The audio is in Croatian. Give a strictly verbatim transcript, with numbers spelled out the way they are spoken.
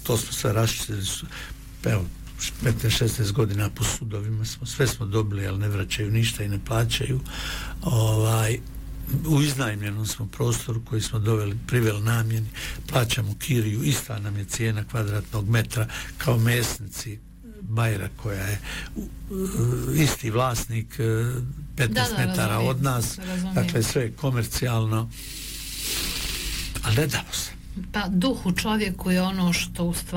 to smo sve raščistili, evo, petnaest šesnaest godina po sudovima smo, sve smo dobili, ali ne vraćaju ništa i ne plaćaju. Ovaj, u iznajmljenom smo prostoru koji smo doveli, priveli namjeni, plaćamo kiriju, ista nam je cijena kvadratnog metra kao mesnici Bajra koja je uh, isti vlasnik uh, petnaest da, da, metara razumijem, od nas, razumijem. Dakle sve je komercijalno, ali ne damo se. Pa duh u čovjeku je ono što u stvari